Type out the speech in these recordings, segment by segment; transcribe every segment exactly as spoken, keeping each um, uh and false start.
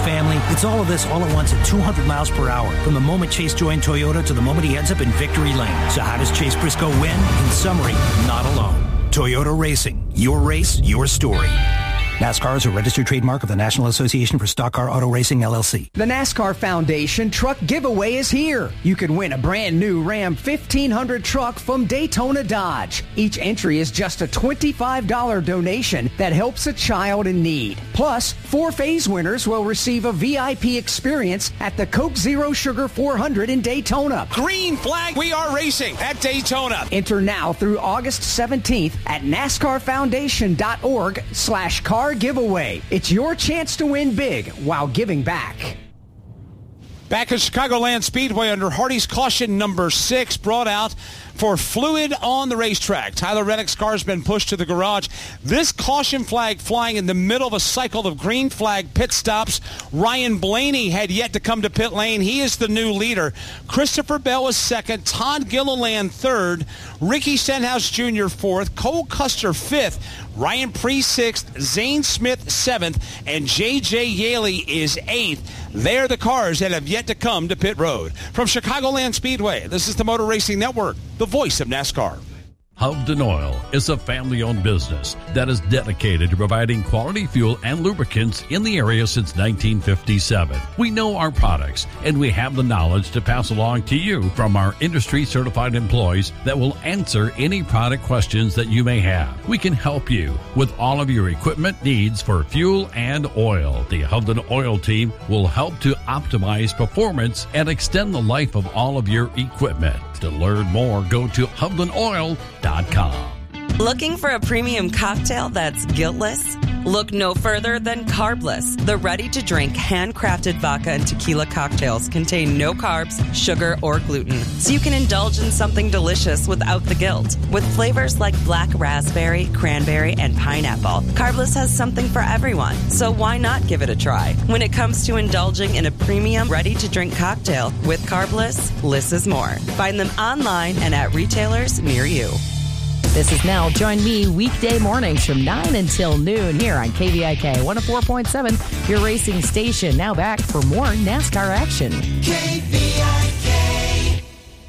family. It's all of this all at once at two hundred miles per hour. From the moment Chase joined Toyota to the moment he ends up in victory lane. So how does Chase Briscoe win? In summary, not alone. Toyota Racing. Your race, your story. NASCAR is a registered trademark of the National Association for Stock Car Auto Racing, L L C. The NASCAR Foundation Truck Giveaway is here. You can win a brand new Ram fifteen hundred truck from Daytona Dodge. Each entry is just a twenty-five dollars donation that helps a child in need. Plus, four phase winners will receive a V I P experience at the Coke Zero Sugar four hundred in Daytona. Green flag, we are racing at Daytona. Enter now through August seventeenth at NASCARFoundation.org slash car giveaway. It's your chance to win big while giving back. Back at Chicagoland Speedway under Hardy's caution number six, brought out for fluid on the racetrack. Tyler Reddick's car's been pushed to the garage. This caution flag flying in the middle of a cycle of green flag pit stops. Ryan Blaney had yet to come to pit lane. He is the new leader. Christopher Bell was second. Todd Gilliland third. Ricky Stenhouse Junior fourth. Cole Custer fifth. Ryan Priest sixth. Zane Smith seventh. And J J Yaley is eighth. They're the cars that have yet to come to pit road. From Chicagoland Speedway, this is the Motor Racing Network, the voice of NASCAR. Hovden Oil is a family-owned business that is dedicated to providing quality fuel and lubricants in the area since nineteen fifty-seven. We know our products, and we have the knowledge to pass along to you from our industry-certified employees that will answer any product questions that you may have. We can help you with all of your equipment needs for fuel and oil. The Hovden Oil team will help to optimize performance and extend the life of all of your equipment. To learn more, go to Hovden Oil dot com. Looking for a premium cocktail that's guiltless? Look no further than Carbless. The ready-to-drink, handcrafted vodka and tequila cocktails contain no carbs, sugar, or gluten, so you can indulge in something delicious without the guilt. With flavors like black raspberry, cranberry, and pineapple, Carbless has something for everyone, so why not give it a try? When it comes to indulging in a premium, ready-to-drink cocktail with Carbless, less is more. Find them online and at retailers near you. This is Nell. Join me weekday mornings from nine until noon here on K V I K one oh four point seven, your racing station. Now back for more NASCAR action. K V I K.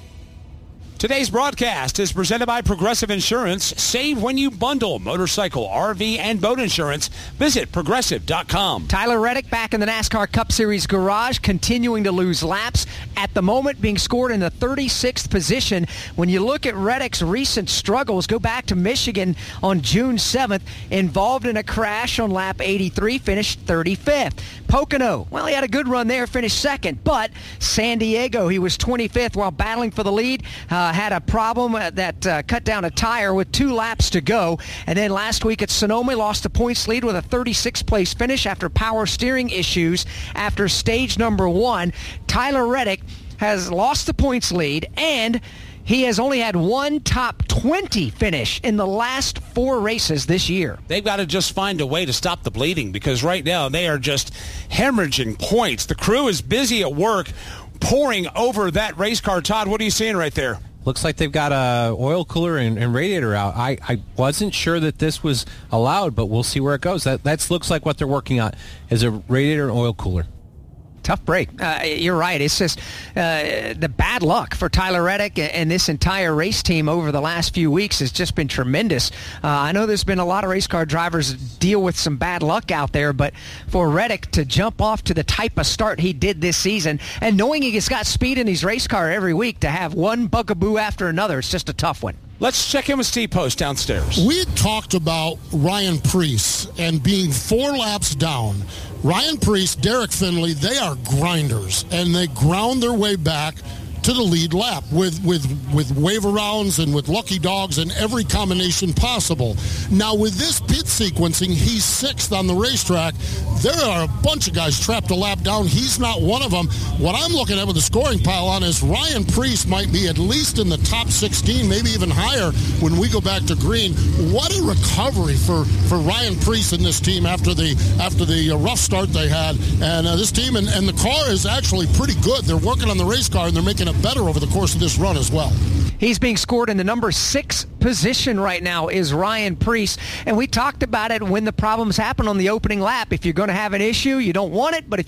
Today's broadcast is presented by Progressive Insurance. Save when you bundle motorcycle, R V, and boat insurance. Visit Progressive dot com. Tyler Reddick back in the NASCAR Cup Series garage, continuing to lose laps. At the moment, being scored in the thirty-sixth position. When you look at Reddick's recent struggles, go back to Michigan on June seventh, involved in a crash on lap eighty-three, finished thirty-fifth. Pocono, well, he had a good run there, finished second. But San Diego, he was twenty-fifth while battling for the lead. Uh, had a problem that uh, cut down a tire with two laps to go. And then last week at Sonoma, lost the points lead with a thirty-sixth place finish after power steering issues after stage number one. Tyler Reddick has lost the points lead, and he has only had one top twenty finish in the last four races this year. They've got to just find a way to stop the bleeding, because right now they are just hemorrhaging points. The crew is busy at work pouring over that race car. Todd, what are you seeing right there? Looks like they've got a oil cooler and, and radiator out. I, I wasn't sure that this was allowed, but we'll see where it goes. That that looks like what they're working on is a radiator and oil cooler. Tough break. Uh, you're right. It's just uh, the bad luck for Tyler Reddick and this entire race team over the last few weeks has just been tremendous. Uh, I know there's been a lot of race car drivers deal with some bad luck out there, but for Reddick to jump off to the type of start he did this season, and knowing he's got speed in his race car every week, to have one bugaboo after another, it's just a tough one. Let's check in with Steve Post downstairs. We had talked about Ryan Preece and being four laps down. Ryan Preece, Derek Finley, they are grinders, and they ground their way back to the lead lap with, with, with wave arounds and with lucky dogs and every combination possible. Now, with this pit sequencing, he's sixth on the racetrack. There are a bunch of guys trapped a lap down. He's not one of them. What I'm looking at with the scoring pile on is Ryan Preece might be at least in the top sixteen, maybe even higher when we go back to green. What a recovery for, for Ryan Preece and this team after the after the rough start they had. And uh, this team and, and the car is actually pretty good. They're working on the race car, and they're making it better over the course of this run as well. He's being scored in the number six position right now is Ryan Preece. And we talked about it when the problems happen on the opening lap. If you're going to have an issue, you don't want it, but if